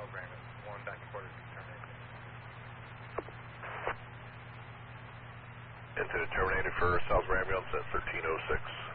South Brandon, 1 back and quarter, terminated. Incident terminated for South Ambulance at 1306.